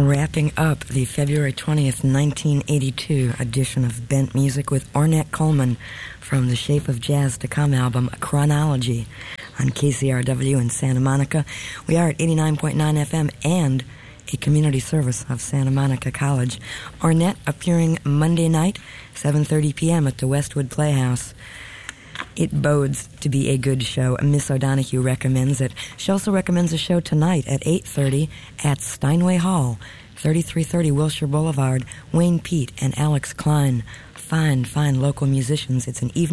Wrapping up the February 20th, 1982 edition of Bent Music with Ornette Coleman from the Shape of Jazz to Come album, Chronology, on KCRW in Santa Monica. We are at 89.9 FM and a community service of Santa Monica College. Ornette appearing Monday night, 7:30 p.m. at the Westwood Playhouse. It bodes to be a good show. Miss O'Donoghue recommends it. She also recommends a show tonight at 8:30 at Steinway Hall, 3330 Wilshire Boulevard. Wayne Pete and Alex Klein, fine local musicians. It's an evening